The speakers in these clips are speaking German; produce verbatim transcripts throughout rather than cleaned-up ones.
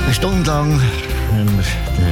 Eine Stunde lang haben wir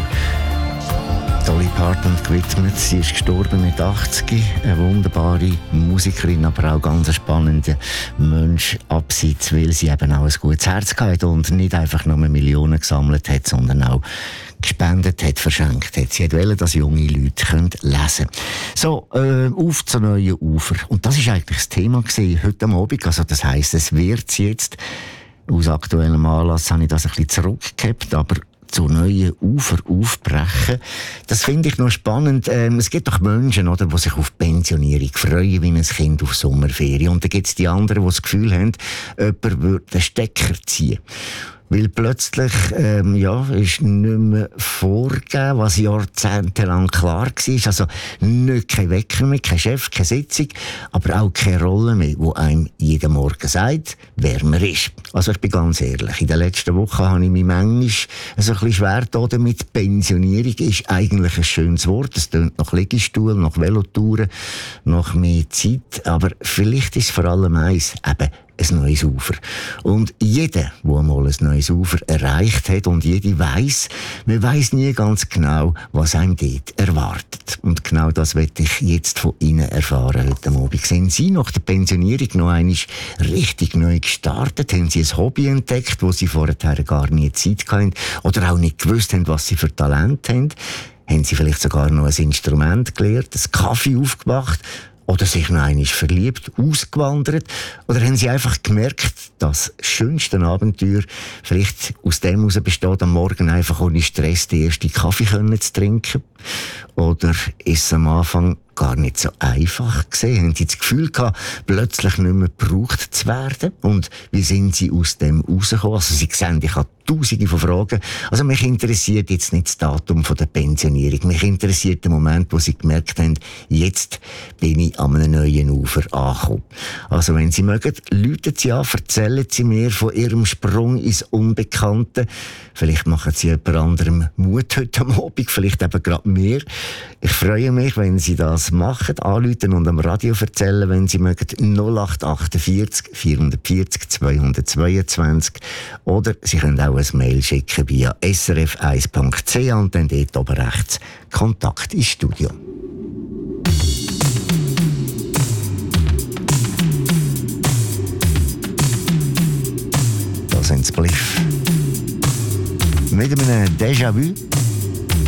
der Dolly Parton gewidmet. Sie ist gestorben mit achtzig. Eine wunderbare Musikerin, aber auch ganz ein spannender Mensch abseits, weil sie eben auch ein gutes Herz hatte und nicht einfach nur Millionen gesammelt hat, sondern auch gespendet hat, verschenkt hat. Sie wollte, dass junge Leute können lesen können. So, äh, auf zu neuen Ufer. Und das war eigentlich das Thema gewesen, heute am Abend. Also das heisst, es wird jetzt, aus aktuellem Anlass habe ich das ein bisschen zurückgehabt, aber zu neuen Ufer aufbrechen. Das finde ich noch spannend. Ähm, es gibt doch Menschen, oder, die sich auf Pensionierung freuen, wie ein Kind auf Sommerferien. Und dann gibt es die anderen, die das Gefühl haben, jemand würde den Stecker ziehen. Weil plötzlich, ähm, ja, ist nicht mehr vorgegeben, was jahrzehntelang klar war. Also nicht kein Wecker mehr, kein Chef, keine Sitzung, aber auch keine Rolle mehr, die einem jeden Morgen sagt, wer man ist. Also ich bin ganz ehrlich, in den letzten Wochen habe ich mich manchmal so ein bisschen schwer getan mit Pensionierung. Ist eigentlich ein schönes Wort. Es tönt nach Liegestuhl, nach Velotouren, nach mehr Zeit. Aber vielleicht ist es vor allem eins, eben ein neues Ufer. Und jeder, der mal ein neues Ufer erreicht hat, und jede weiss, man weiss nie ganz genau, was einem dort erwartet. Und genau das möchte ich jetzt von Ihnen erfahren heute Abend. Sind Sie nach der Pensionierung noch einmal richtig neu gestartet? Haben Sie ein Hobby entdeckt, wo Sie vorher gar nie Zeit hatten? Oder auch nicht gewusst haben, was Sie für Talent haben? Haben Sie vielleicht sogar noch ein Instrument gelernt, einen Kaffee aufgemacht? Oder sich noch einmal verliebt, ausgewandert? Oder haben Sie einfach gemerkt, dass das schönste Abenteuer vielleicht aus dem heraus besteht, am Morgen einfach ohne Stress den ersten Kaffee zu trinken? Oder ist es am Anfang gar nicht so einfach gewesen? Haben Sie das Gefühl gehabt, plötzlich nicht mehr gebraucht zu werden? Und wie sind Sie aus dem rausgekommen? Also Sie sehen, ich habe tausende von Fragen. Also mich interessiert jetzt nicht das Datum von der Pensionierung. Mich interessiert der Moment, wo Sie gemerkt haben, jetzt bin ich an einem neuen Ufer angekommen. Also wenn Sie mögen, läuten Sie an, erzählen Sie mir von Ihrem Sprung ins Unbekannte. Vielleicht machen Sie jemand anderem Mut heute am Abend, vielleicht eben gerade mir. Ich freue mich, wenn Sie das machen, anrufen und am Radio erzählen, wenn Sie mögen, null acht achtundvierzig vierhundertvierzig zweihundertzweiundzwanzig. Oder Sie können auch ein Mail schicken via s r f eins punkt c h und dann dort oben rechts Kontakt ins Studio. Da sind Spliff. Mit einem Déjà-vu.